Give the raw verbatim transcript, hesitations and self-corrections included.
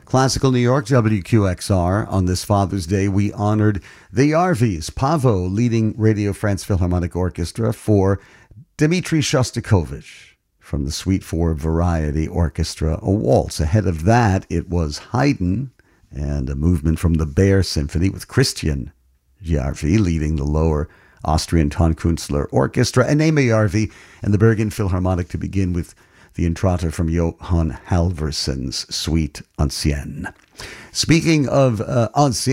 Classical New York, W Q X R. On this Father's Day, we honored the Yarvies, Pavo leading Radio France Philharmonic Orchestra for Dmitri Shostakovich from the Suite for Variety Orchestra, a waltz. Ahead of that, it was Haydn and a movement from the Bear Symphony with Christian Järvi leading the lower Austrian Tonkünstler Orchestra, and Ema Järvi and the Bergen Philharmonic to begin with the entrata from Johan Halvorsen's Suite Ancienne. Speaking of uh, Ancienne,